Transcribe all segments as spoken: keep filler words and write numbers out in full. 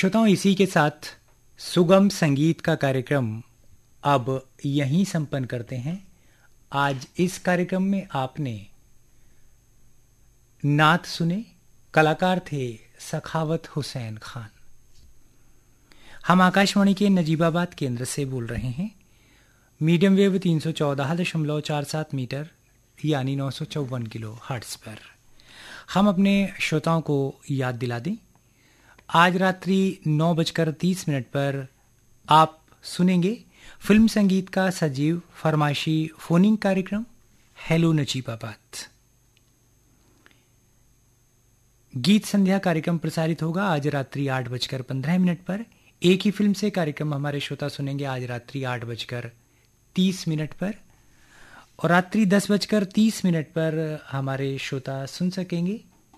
श्रोताओं, इसी के साथ सुगम संगीत का कार्यक्रम अब यहीं संपन्न करते हैं। आज इस कार्यक्रम में आपने नात सुने, कलाकार थे सखावत हुसैन खान। हम आकाशवाणी के नजीबाबाद केंद्र से बोल रहे हैं। मीडियम वेव तीन सौ चौदह दशमलव चार सात मीटर यानी नौ सौ चौवन किलो हर्ट्ज पर। हम अपने श्रोताओं को याद दिला दें, आज रात्रि नौ बजकर तीस मिनट पर आप सुनेंगे फिल्म संगीत का सजीव फरमाइशी फोनिंग कार्यक्रम हेलो नजीबाबाद। गीत संध्या कार्यक्रम प्रसारित होगा आज रात्रि आठ बजकर पंद्रह मिनट पर। एक ही फिल्म से कार्यक्रम हमारे श्रोता सुनेंगे आज रात्रि आठ बजकर तीस मिनट पर, और रात्रि दस बजकर तीस मिनट पर हमारे श्रोता सुन सकेंगे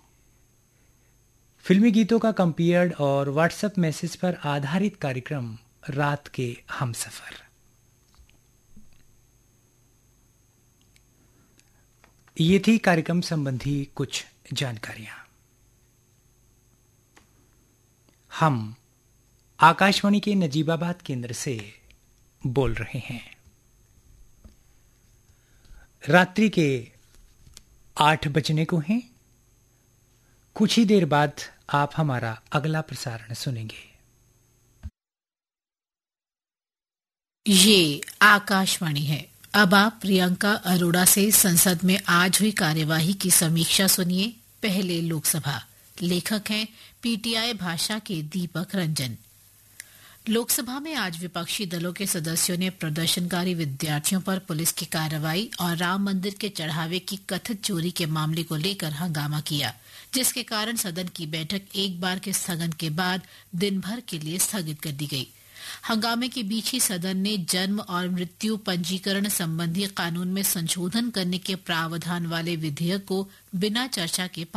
फिल्मी गीतों का कंपेयर्ड और व्हाट्सएप मैसेज पर आधारित कार्यक्रम रात के हमसफर। ये थी कार्यक्रम संबंधी कुछ जानकारियां। हम आकाशवाणी के नजीबाबाद केंद्र से बोल रहे हैं। रात्रि के आठ बजने को हैं। कुछ ही देर बाद आप हमारा अगला प्रसारण सुनेंगे। ये आकाशवाणी है। अब आप प्रियंका अरोड़ा से संसद में आज हुई कार्यवाही की समीक्षा सुनिए। पहले लोकसभा। लेखक हैं पीटीआई भाषा के दीपक रंजन। लोकसभा में आज विपक्षी दलों के सदस्यों ने प्रदर्शनकारी विद्यार्थियों पर पुलिस की कार्रवाई और राम मंदिर के चढ़ावे की कथित चोरी के मामले को लेकर हंगामा किया, जिसके कारण सदन की बैठक एक बार के स्थगन के बाद दिन भर के लिए स्थगित कर दी गई। हंगामे के बीच ही सदन ने जन्म और मृत्यु पंजीकरण संबंधी कानून में संशोधन करने के प्रावधान वाले विधेयक को बिना चर्चा के